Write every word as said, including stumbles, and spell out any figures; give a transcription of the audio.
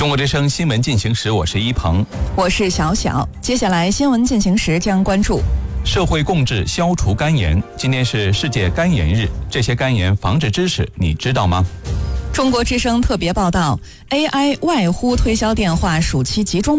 中国之声新闻进行时，我是一鹏， 我是小小。接下来新闻进行时将关注社会共治，消除肝炎。今天是世界肝炎日，这些肝炎防治知识你知道吗？ 中国之声特别报道 ：A I 外呼推销电话暑期集中